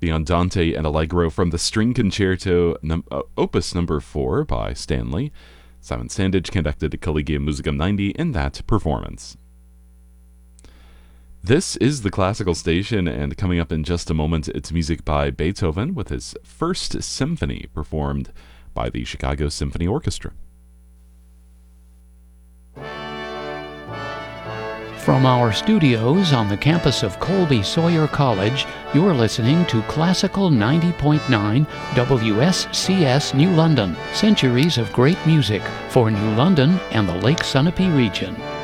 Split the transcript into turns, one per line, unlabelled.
the Andante and Allegro from the String Concerto Opus Number 4 by Stanley. Simon Sandage conducted Collegium Musicum 90 in that performance. This is the Classical Station, and coming up in just a moment, it's music by Beethoven with his First Symphony, performed by the Chicago Symphony Orchestra.
From our studios on the campus of Colby Sawyer College, you're listening to Classical 90.9 WSCS New London, centuries of great music for New London and the Lake Sunapee region.